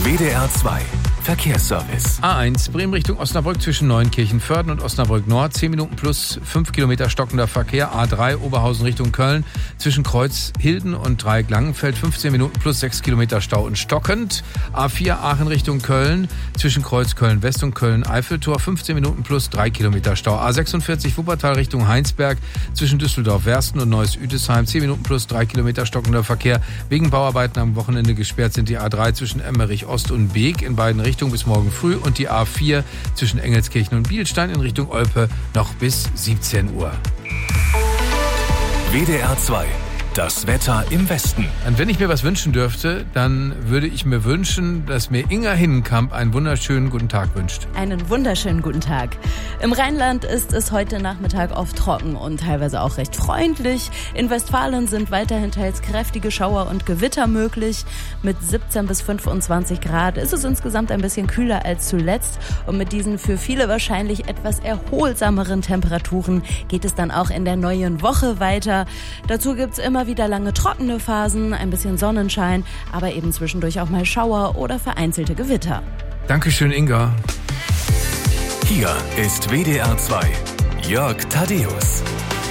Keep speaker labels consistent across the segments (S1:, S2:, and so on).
S1: WDR 2 Verkehrsservice.
S2: A1 Bremen Richtung Osnabrück zwischen Neunkirchen-Vörden und Osnabrück Nord. 10 Minuten plus 5 Kilometer stockender Verkehr. A3 Oberhausen Richtung Köln zwischen Kreuz Hilden und Dreieck-Langenfeld. 15 Minuten plus 6 Kilometer Stau und stockend. A4 Aachen Richtung Köln zwischen Kreuz Köln-West und Köln-Eiffeltor. 15 Minuten plus 3 Kilometer Stau. A46 Wuppertal Richtung Heinsberg zwischen Düsseldorf-Wersten und Neuss-Üdesheim. 10 Minuten plus 3 Kilometer stockender Verkehr. Wegen Bauarbeiten am Wochenende gesperrt sind die A3 zwischen Emmerich Ost und Beek in beiden Richtungen bis morgen früh und die A4 zwischen Engelskirchen und Bielstein in Richtung Olpe noch bis 17 Uhr.
S1: WDR 2. Das Wetter im Westen.
S2: Und wenn ich mir was wünschen dürfte, dann würde ich mir wünschen, dass mir Inga Hinnenkamp einen wunderschönen guten Tag wünscht.
S3: Einen wunderschönen guten Tag. Im Rheinland ist es heute Nachmittag oft trocken und teilweise auch recht freundlich. In Westfalen sind weiterhin teils kräftige Schauer und Gewitter möglich. Mit 17 bis 25 Grad ist es insgesamt ein bisschen kühler als zuletzt. Und mit diesen für viele wahrscheinlich etwas erholsameren Temperaturen geht es dann auch in der neuen Woche weiter. Dazu gibt's immer wieder lange trockene Phasen, ein bisschen Sonnenschein, aber eben zwischendurch auch mal Schauer oder vereinzelte Gewitter.
S2: Dankeschön, Inga.
S1: Hier ist WDR 2. Jörg Thaddeus.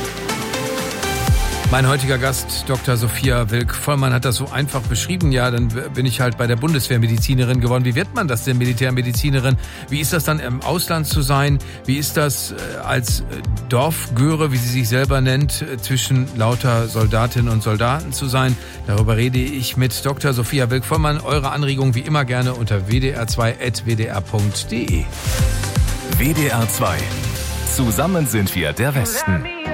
S2: Mein heutiger Gast, Dr. Sophia Wilk-Vollmann, hat das so einfach beschrieben. Ja, dann bin ich halt bei der Bundeswehrmedizinerin geworden. Wie wird man das denn, Militärmedizinerin? Wie ist das dann im Ausland zu sein? Wie ist das als Dorfgöre, wie sie sich selber nennt, zwischen lauter Soldatinnen und Soldaten zu sein? Darüber rede ich mit Dr. Sophia Wilk-Vollmann. Eure Anregungen wie immer gerne unter wdr2.wdr.de.
S1: WDR 2. Zusammen sind wir der Westen.